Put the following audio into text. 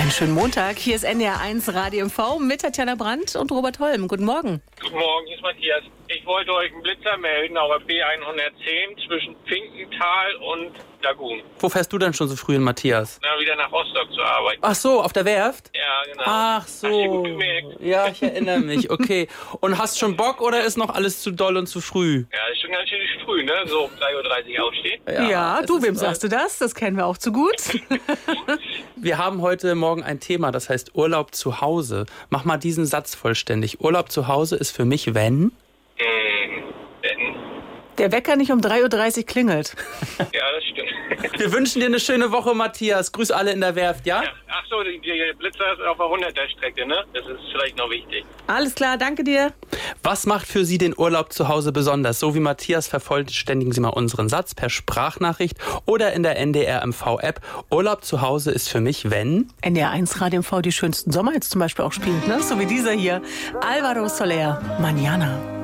Einen schönen Montag. Hier ist NDR1 Radio MV mit Tatjana Brandt und Robert Holm. Guten Morgen. Guten Morgen, hier ist Matthias. Ich wollte euch einen Blitzer melden auf der B110 zwischen Finkenthal und Lagun. Wo fährst du denn schon so früh hin, Matthias? Na, wieder nach Rostock zur Arbeit. Ach so, auf der Werft? Ja, genau. Ach Hast du gut so. gemerkt? Ja, ich erinnere mich. Okay. Und hast schon Bock oder ist noch alles zu doll und zu früh? Ja, ist schon ganz schön früh, ne? So um 3:30 Uhr aufstehen. Ja, es du, ist wem bald. sagst du das? Das kennen wir auch zu gut. Wir haben heute Morgen ein Thema, das heißt Urlaub zu Hause. Mach mal diesen Satz vollständig. Urlaub zu Hause ist für mich, wenn... Der Wecker nicht um 3:30 Uhr klingelt. Ja, das stimmt. Wir wünschen dir eine schöne Woche, Matthias. Grüß alle in der Werft, ja? Ja, ach so, der Blitzer ist auf der 100er-Strecke, ne? Das ist vielleicht noch wichtig. Alles klar, danke dir. Was macht für Sie den Urlaub zu Hause besonders? So wie Matthias, vervollständigen Sie mal unseren Satz per Sprachnachricht oder in der NDR MV-App. Urlaub zu Hause ist für mich, wenn... NDR1 Radio MV die schönsten Sommer jetzt zum Beispiel auch spielt, ne? So wie dieser hier. Alvaro Soler, Mañana.